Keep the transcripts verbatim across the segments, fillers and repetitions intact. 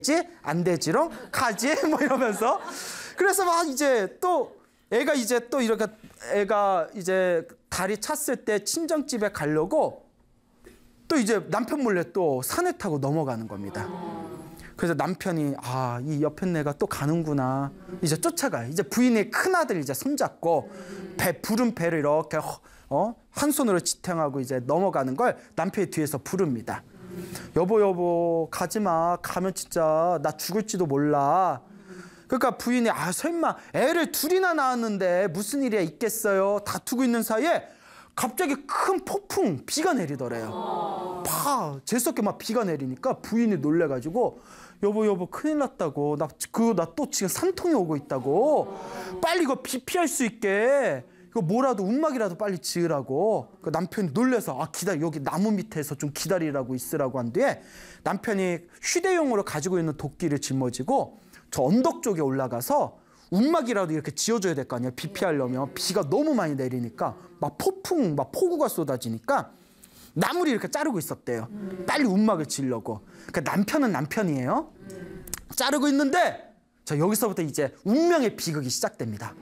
안 되지롱 가지 뭐 이러면서. 그래서 막 이제 또 애가 이제 또 이렇게 애가 이제 다리 찼을 때 친정집에 가려고 또 이제 남편 몰래 또 산에 타고 넘어가는 겁니다. 그래서 남편이 아, 이 옆에 애가 또 가는구나. 이제 쫓아가요. 이제 부인의 큰아들 이제 손잡고 배 부른 배를 이렇게 어? 한 손으로 지탱하고 이제 넘어가는 걸 남편이 뒤에서 부릅니다. 여보 여보 가지마. 가면 진짜 나 죽을지도 몰라. 그러니까 부인이 아 설마 애를 둘이나 낳았는데 무슨 일이 있겠어요. 다투고 있는 사이에 갑자기 큰 폭풍 비가 내리더래요. 파 재수없게 막 비가 내리니까 부인이 놀래가지고 여보 여보 큰일 났다고. 나 그거 나 또 지금 산통이 오고 있다고. 빨리 이거 비 피할 수 있게 이거 뭐라도 움막이라도 빨리 지으라고. 그 남편이 놀래서 아 기다려 여기 나무 밑에서 좀 기다리라고 있으라고 한 뒤에 남편이 휴대용으로 가지고 있는 도끼를 짊어지고 저 언덕 쪽에 올라가서 움막이라도 이렇게 지어줘야 될 거 아니에요. 비 피하려면 비가 너무 많이 내리니까 막 폭풍 막 폭우가 쏟아지니까 나무를 이렇게 자르고 있었대요. 빨리 움막을 지으려고. 그러니까 남편은 남편이에요. 자르고 있는데 자 여기서부터 이제 운명의 비극이 시작됩니다.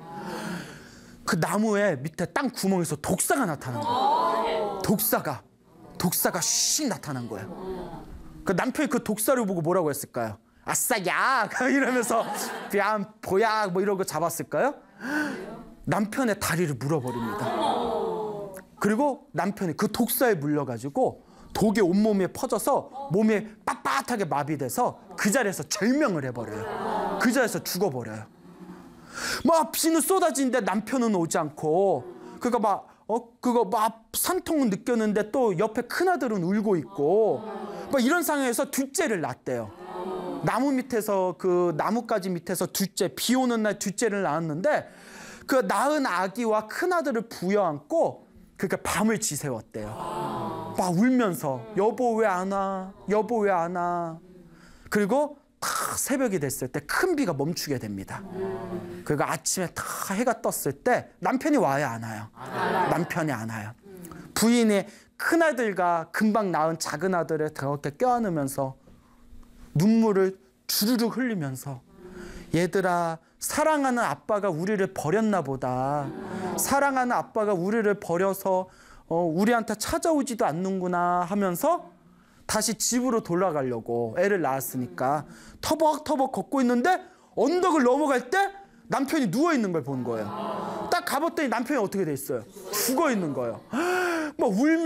그 나무에 밑에 땅 구멍에서 독사가 나타난 거예요. 독사가 독사가 씩 나타난 거예요. 그 남편이 그 독사를 보고 뭐라고 했을까요? 아싸 야 이러면서 뺨 보약 뭐 이런 거 잡았을까요? 남편의 다리를 물어버립니다. 그리고 남편이 그 독사에 물려가지고 독이 온몸에 퍼져서 몸에 빳빳하게 마비돼서 그 자리에서 절명을 해버려요. 그 자리에서 죽어버려요. 막 비는 쏟아지는데 남편은 오지 않고 그러니까 막 어 그거 막 산통은 느꼈는데 또 옆에 큰아들은 울고 있고 막 이런 상황에서 둘째를 낳았대요. 나무 밑에서 그 나뭇가지 밑에서 둘째 비 오는 날 둘째를 낳았는데 그 낳은 아기와 큰아들을 부여안고 그러니까 밤을 지새웠대요. 막 울면서 여보 왜 안 와? 여보 왜 안 와? 그리고 다 새벽이 됐을 때 큰 비가 멈추게 됩니다. 그리고 아침에 다 해가 떴을 때 남편이 와요 안 와요? 남편이 안 와요. 부인이 큰아들과 금방 낳은 작은 아들을 그렇게 껴안으면서 눈물을 주르륵 흘리면서 얘들아 사랑하는 아빠가 우리를 버렸나 보다. 사랑하는 아빠가 우리를 버려서 어, 우리한테 찾아오지도 않는구나 하면서 다시 집으로 돌아가려고 애를 낳았으니까 터벅터벅 걷고 있는데 언덕을 넘어갈 때 남편이 누워있는 걸 본 거예요. 딱 가봤더니 남편이 어떻게 돼 있어요? 죽어있는 거예요. 막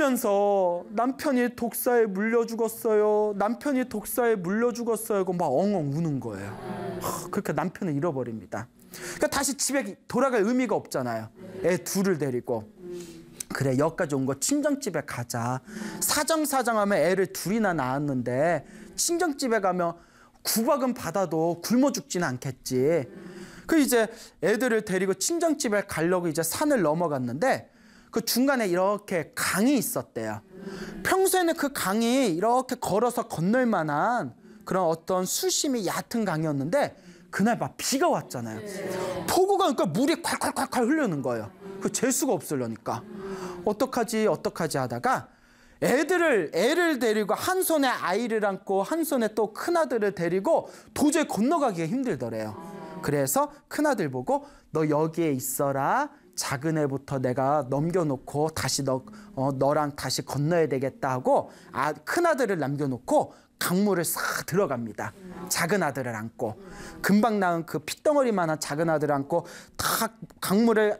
울면서 남편이 독사에 물려 죽었어요. 남편이 독사에 물려 죽었어요. 막 엉엉 우는 거예요. 그렇게 남편을 잃어버립니다. 그러니까 다시 집에 돌아갈 의미가 없잖아요. 애 둘을 데리고. 그래 여기까지 온 거 친정집에 가자. 사정사정하면 애를 둘이나 낳았는데 친정집에 가면 구박은 받아도 굶어 죽지는 않겠지. 그 이제 애들을 데리고 친정집에 가려고 이제 산을 넘어갔는데 그 중간에 이렇게 강이 있었대요. 평소에는 그 강이 이렇게 걸어서 건널 만한 그런 어떤 수심이 얕은 강이었는데 그날 막 비가 왔잖아요. 폭우가 그러니까 물이 콸콸콸콸 흐르는 거예요. 그 재수가 없으려니까 어떡하지 어떡하지 하다가 애들을 애를 데리고 한 손에 아이를 안고 한 손에 또 큰아들을 데리고 도저히 건너가기가 힘들더래요. 그래서 큰아들 보고 너 여기에 있어라. 작은 애부터 내가 넘겨놓고 다시 너, 어, 너랑 다시 건너야 되겠다 하고 아, 큰아들을 남겨놓고 강물을 싹 들어갑니다. 작은 아들을 안고 금방 낳은 그 핏덩어리만한 작은 아들을 안고 다 강물을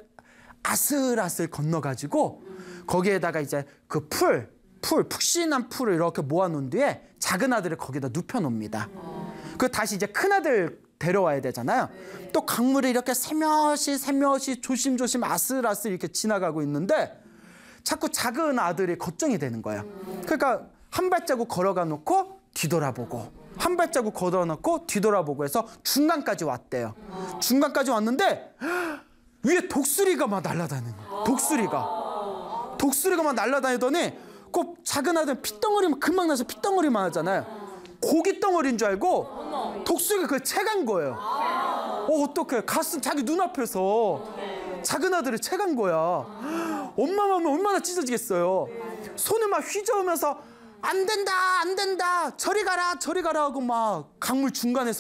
아슬아슬 건너가지고 거기에다가 이제 그 풀, 풀, 푹신한 풀을 이렇게 모아놓은 뒤에 작은 아들을 거기다 눕혀놓습니다. 그 다시 이제 큰아들 데려와야 되잖아요. 또 강물을 이렇게 세며시 세며시 조심조심 아슬아슬 이렇게 지나가고 있는데 자꾸 작은 아들이 걱정이 되는 거예요. 그러니까 한 발자국 걸어가 놓고 뒤돌아보고 한 발자국 걸어놓고 뒤돌아보고 해서 중간까지 왔대요. 중간까지 왔는데 위에 독수리가 막 날아다니는 거예요. 독수리가 독수리가 막 날아다니더니 그 작은 아들 핏덩어리만 금방 나서 핏덩어리만 하잖아요. 고기 덩어리인 줄 알고 독수리가 그걸 채간 거예요. 어 어떡해. 가슴 자기 눈앞에서 작은 아들을 채간 거야. 엄마 마음은 얼마나 찢어지겠어요. 손을 막 휘저으면서 안 된다 안 된다 저리 가라 저리 가라 하고 막 강물 중간에서